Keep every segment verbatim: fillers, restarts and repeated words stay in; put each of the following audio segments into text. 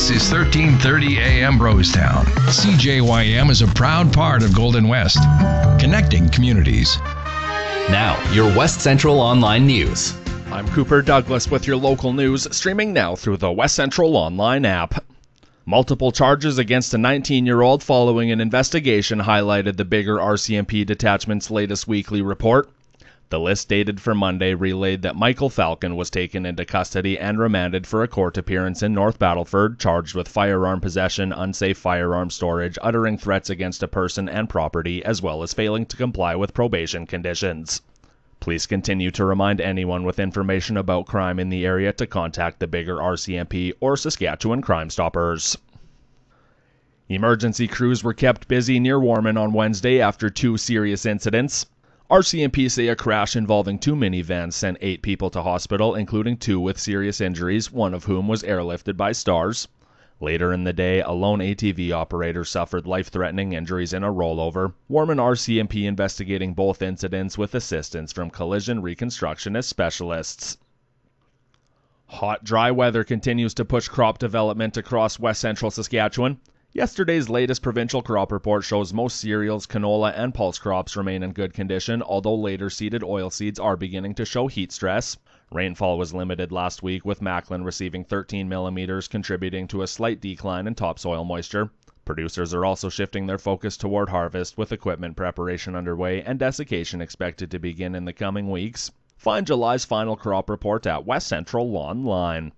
This is thirteen thirty A M Rosetown. C J Y M is a proud part of Golden West, connecting communities. Now, your West Central Online News. I'm Cooper Douglas with your local news, streaming now through the West Central Online app. Multiple charges against a nineteen-year-old following an investigation highlighted the Biggar R C M P Detachment's latest weekly report. The list dated for Monday relayed that Michael Falcon was taken into custody and remanded for a court appearance in North Battleford, charged with firearm possession, unsafe firearm storage, uttering threats against a person and property, as well as failing to comply with probation conditions. Police continue to remind anyone with information about crime in the area to contact the Biggar R C M P or Saskatchewan Crime Stoppers. Emergency crews were kept busy near Warman on Wednesday after two serious incidents. R C M P say a crash involving two minivans sent eight people to hospital, including two with serious injuries, one of whom was airlifted by Stars. Later in the day, a lone A T V operator suffered life-threatening injuries in a rollover. Warman R C M P investigating both incidents with assistance from collision reconstructionist specialists. Hot, dry weather continues to push crop development across west central Saskatchewan. Yesterday's latest provincial crop report shows most cereals, canola, and pulse crops remain in good condition, although later seeded oilseeds are beginning to show heat stress. Rainfall was limited last week, with Macklin receiving thirteen millimeters, contributing to a slight decline in topsoil moisture. Producers are also shifting their focus toward harvest, with equipment preparation underway and desiccation expected to begin in the coming weeks. Find July's final crop report at West Central Online.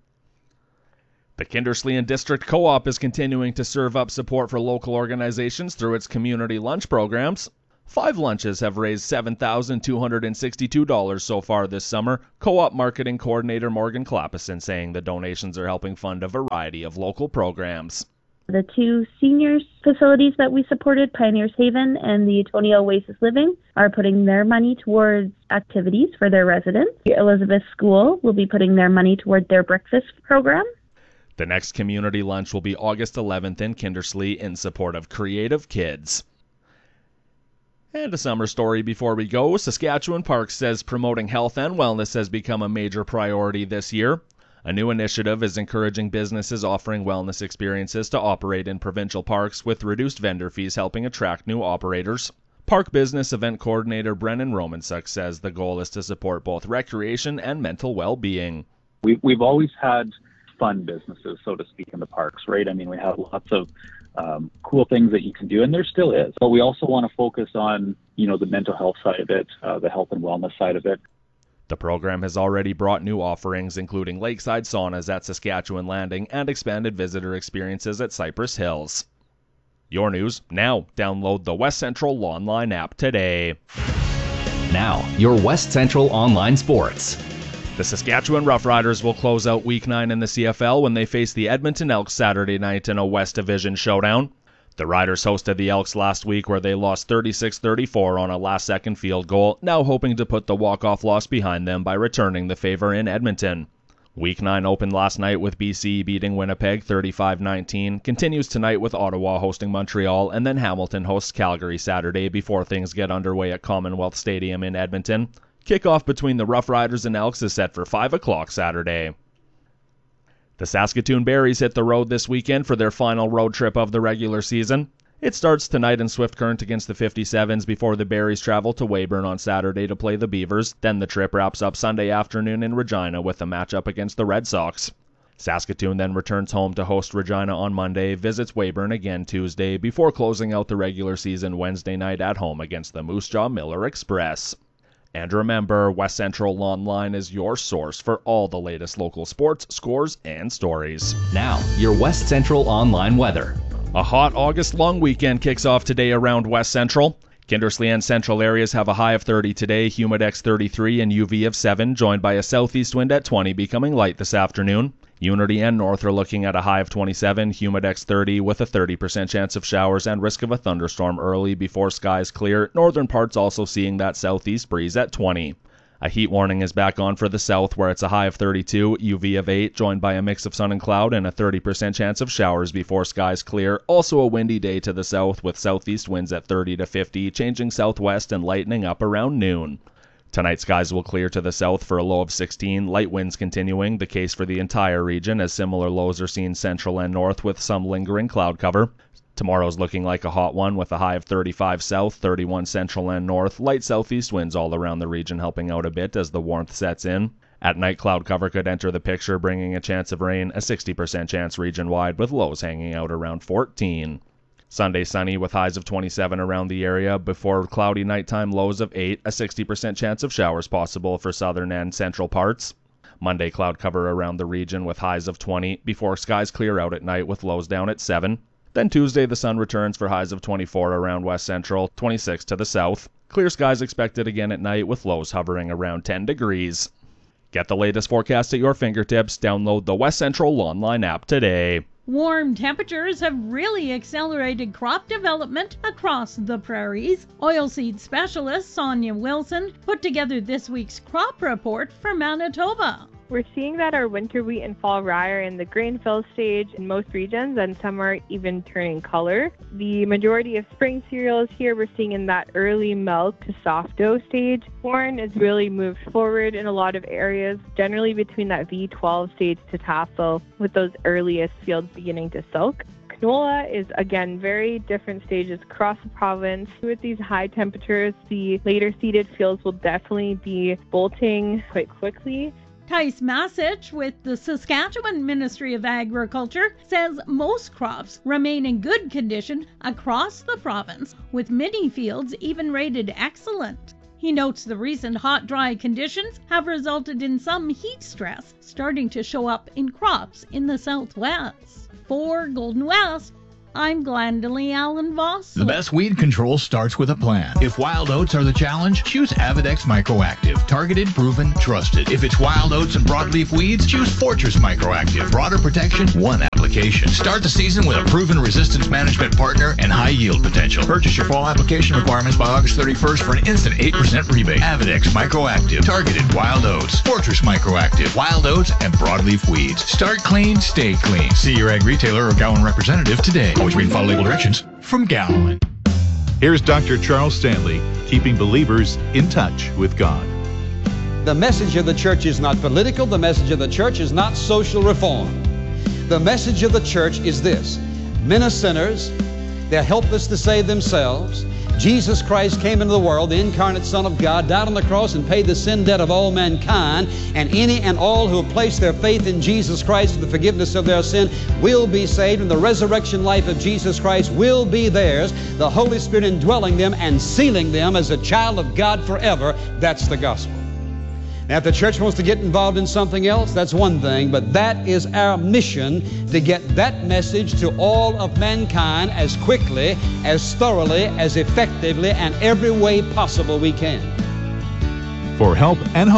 The Kindersley District Co-op is continuing to serve up support for local organizations through its community lunch programs. Five lunches have raised seven thousand two hundred sixty-two dollars so far this summer, Co-op Marketing Coordinator Morgan Clappison saying the donations are helping fund a variety of local programs. The two seniors facilities that we supported, Pioneers Haven and the Atonia Oasis Living, are putting their money towards activities for their residents. Elizabeth School will be putting their money toward their breakfast program. The next community lunch will be August eleventh in Kindersley in support of Creative Kids. And a summer story before we go. Saskatchewan Parks says promoting health and wellness has become a major priority this year. A new initiative is encouraging businesses offering wellness experiences to operate in provincial parks, with reduced vendor fees helping attract new operators. Park Business Event Coordinator Brennan Romansuk says the goal is to support both recreation and mental well-being. We've, we've always had fun businesses, so to speak, in the parks, right? I mean, we have lots of um, cool things that you can do, and there still is. But we also want to focus on, you know, the mental health side of it, uh, the health and wellness side of it. The program has already brought new offerings, including lakeside saunas at Saskatchewan Landing and expanded visitor experiences at Cypress Hills. Your news now. Download the West Central Online app today. Now, your West Central Online Sports. The Saskatchewan Roughriders will close out Week nine in the C F L when they face the Edmonton Elks Saturday night in a West Division showdown. The Riders hosted the Elks last week, where they lost thirty-six thirty-four on a last-second field goal, now hoping to put the walk-off loss behind them by returning the favor in Edmonton. Week nine opened last night with B C beating Winnipeg thirty-five nineteen, continues tonight with Ottawa hosting Montreal, and then Hamilton hosts Calgary Saturday before things get underway at Commonwealth Stadium in Edmonton. Kickoff between the Roughriders and Elks is set for five o'clock Saturday. The Saskatoon Berries hit the road this weekend for their final road trip of the regular season. It starts tonight in Swift Current against the fifty-sevens before the Berries travel to Weyburn on Saturday to play the Beavers. Then the trip wraps up Sunday afternoon in Regina with a matchup against the Red Sox. Saskatoon then returns home to host Regina on Monday, visits Weyburn again Tuesday, before closing out the regular season Wednesday night at home against the Moose Jaw Miller Express. And remember, West Central Online is your source for all the latest local sports, scores, and stories. Now, your West Central Online weather. A hot August long weekend kicks off today around West Central. Kindersley and central areas have a high of thirty today, Humidex thirty-three, and U V of seven, joined by a southeast wind at twenty, becoming light this afternoon. Unity and North are looking at a high of twenty-seven, Humidex thirty, with a thirty percent chance of showers and risk of a thunderstorm early before skies clear. Northern parts also seeing that southeast breeze at twenty. A heat warning is back on for the south, where it's a high of thirty-two, U V of eight, joined by a mix of sun and cloud and a thirty percent chance of showers before skies clear. Also a windy day to the south with southeast winds at thirty to fifty, changing southwest and lightening up around noon. Tonight, skies will clear to the south for a low of sixteen, light winds continuing, the case for the entire region as similar lows are seen central and north with some lingering cloud cover. Tomorrow's looking like a hot one with a high of thirty-five south, thirty-one central and north, light southeast winds all around the region helping out a bit as the warmth sets in. At night, cloud cover could enter the picture, bringing a chance of rain, a sixty percent chance region-wide with lows hanging out around fourteen. Sunday sunny with highs of twenty-seven around the area before cloudy nighttime lows of eight, a sixty percent chance of showers possible for southern and central parts. Monday cloud cover around the region with highs of twenty before skies clear out at night with lows down at seven. Then Tuesday the sun returns for highs of twenty-four around west central, twenty-six to the south. Clear skies expected again at night with lows hovering around ten degrees. Get the latest forecast at your fingertips. Download the West Central online app today. Warm temperatures have really accelerated crop development across the prairies. Oilseed specialist Sonia Wilson put together this week's crop report for Manitoba. We're seeing that our winter wheat and fall rye are in the grain fill stage in most regions, and some are even turning color. The majority of spring cereals here we're seeing in that early milk to soft dough stage. Corn has really moved forward in a lot of areas, generally between that V twelve stage to tassel, with those earliest fields beginning to silk. Canola is, again, very different stages across the province. With these high temperatures, the later seeded fields will definitely be bolting quite quickly. Tice Massich with the Saskatchewan Ministry of Agriculture says most crops remain in good condition across the province, with many fields even rated excellent. He notes the recent hot, dry conditions have resulted in some heat stress starting to show up in crops in the southwest. For Golden West, I'm Glendalee Allen Voss. The best weed control starts with a plan. If wild oats are the challenge, choose Avidex Microactive. Targeted, proven, trusted. If it's wild oats and broadleaf weeds, choose Fortress Microactive. Broader protection, one application. Start the season with a proven resistance management partner and high yield potential. Purchase your fall application requirements by August thirty-first for an instant eight percent rebate. Avidex Microactive. Targeted wild oats. Fortress Microactive. Wild oats and broadleaf weeds. Start clean, stay clean. See your ag retailer or Gowan representative today. Always read and follow label directions from Gowan. Here's Doctor Charles Stanley, keeping believers in touch with God. The message of the church is not political. The message of the church is not social reform. The message of the church is this: men are sinners. They're helpless to save themselves. Jesus Christ came into the world, the incarnate Son of God, died on the cross and paid the sin debt of all mankind. And any and all who have placed their faith in Jesus Christ for the forgiveness of their sin will be saved, and the resurrection life of Jesus Christ will be theirs. The Holy Spirit indwelling them and sealing them as a child of God forever. That's the gospel. Now, if the church wants to get involved in something else, that's one thing, but that is our mission, to get that message to all of mankind as quickly, as thoroughly, as effectively, and every way possible we can. For help and